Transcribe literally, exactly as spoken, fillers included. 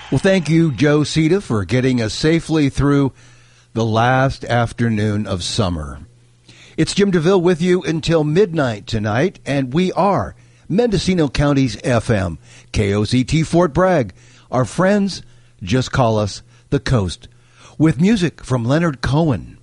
Well, thank you, Joe Cita, for getting us safely through the last afternoon of summer. It's Jim DeVille with you until midnight tonight, and we are Mendocino County's F M, K O Z T Fort Bragg. Our friends just call us the Coast, with music from Leonard Cohen.